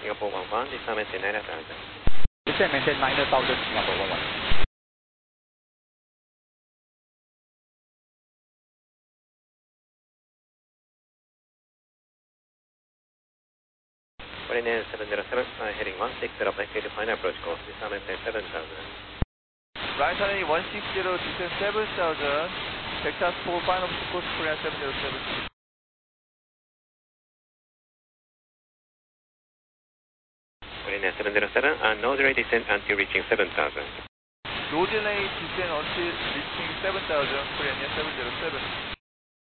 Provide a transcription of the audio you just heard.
Singapore 11, descend maintain 9000. Descend maintain 9000, Singapore 11. Marine 707, heading 160, vacate final approach course, descend maintain 7000. Right runway 160, descend 7000, Texas 4, final course, Korean 707. Marine 707, no delay descent until reaching 7000. No delay descend until reaching 7000, Korean 707.